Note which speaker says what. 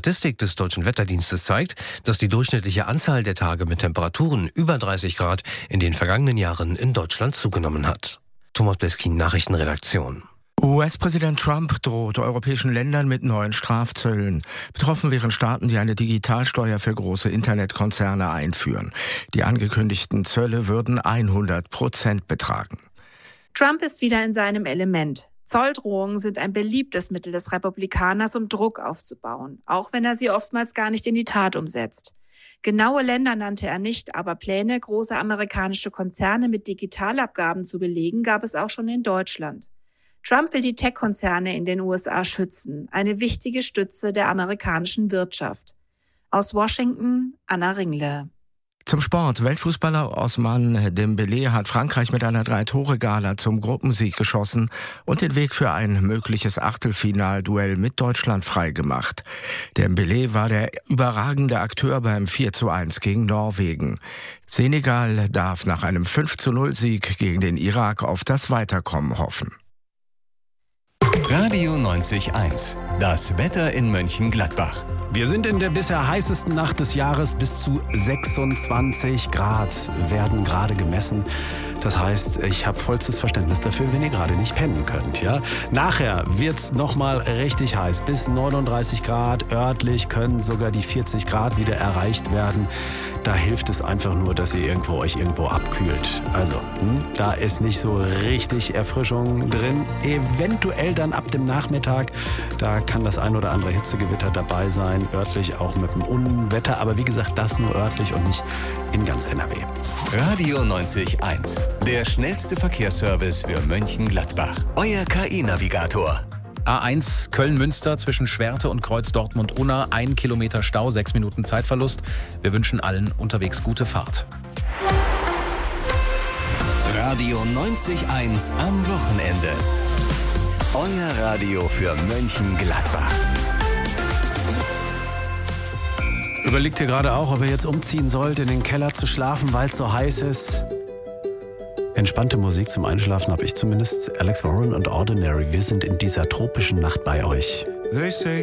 Speaker 1: Statistik des Deutschen Wetterdienstes zeigt, dass die durchschnittliche Anzahl der Tage mit Temperaturen über 30 Grad in den vergangenen Jahren in Deutschland zugenommen hat. Thomas Bleskin, Nachrichtenredaktion.
Speaker 2: US-Präsident Trump droht europäischen Ländern mit neuen Strafzöllen. Betroffen wären Staaten, die eine Digitalsteuer für große Internetkonzerne einführen. Die angekündigten Zölle würden 100% betragen.
Speaker 3: Trump ist wieder in seinem Element. Zolldrohungen sind ein beliebtes Mittel des Republikaners, um Druck aufzubauen, auch wenn er sie oftmals gar nicht in die Tat umsetzt. Genaue Länder nannte er nicht, aber Pläne, große amerikanische Konzerne mit Digitalabgaben zu belegen, gab es auch schon in Deutschland. Trump will die Tech-Konzerne in den USA schützen, eine wichtige Stütze der amerikanischen Wirtschaft. Aus Washington, Anna Ringle.
Speaker 2: Zum Sport. Weltfußballer Ousmane Dembélé hat Frankreich mit einer 3-Tore-Gala zum Gruppensieg geschossen und den Weg für ein mögliches Achtelfinalduell mit Deutschland freigemacht. Dembélé war der überragende Akteur beim 4:1 gegen Norwegen. Senegal darf nach einem 5:0-Sieg gegen den Irak auf das Weiterkommen hoffen.
Speaker 4: Radio 90.1. Das Wetter in Mönchengladbach.
Speaker 5: Wir sind in der bisher heißesten Nacht des Jahres. Bis zu 26 Grad werden gerade gemessen. Das heißt, ich habe vollstes Verständnis dafür, wenn ihr gerade nicht pennen könnt. Ja? Nachher wird es nochmal richtig heiß. Bis 39 Grad. Örtlich können sogar die 40 Grad wieder erreicht werden. Da hilft es einfach nur, dass ihr euch irgendwo abkühlt. Also, da ist nicht so richtig Erfrischung drin. Eventuell dann ab dem Nachmittag, da kann das ein oder andere Hitzegewitter dabei sein. Örtlich auch mit dem Unwetter. Aber wie gesagt, das nur örtlich und nicht in ganz NRW.
Speaker 4: Radio 90.1. Der schnellste Verkehrsservice für Mönchengladbach. Euer KI-Navigator.
Speaker 6: A1 Köln-Münster zwischen Schwerte und Kreuz Dortmund-Unna. 1 Kilometer Stau, 6 Minuten Zeitverlust. Wir wünschen allen unterwegs gute Fahrt.
Speaker 4: Radio 90.1 am Wochenende. Euer Radio für Mönchengladbach.
Speaker 5: Überlegt ihr gerade auch, ob ihr jetzt umziehen sollt, in den Keller zu schlafen, weil es so heiß ist? Entspannte Musik zum Einschlafen habe ich zumindest. Alex Warren und Ordinary. Wir sind in dieser tropischen Nacht bei euch.
Speaker 7: They say